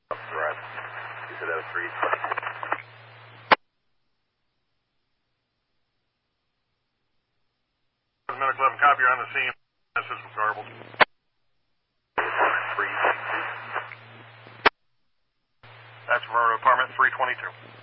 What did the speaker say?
Right. You said that was 322. Medic 11, copy, you're on the scene. This is garbled. 322. That's for apartment 322.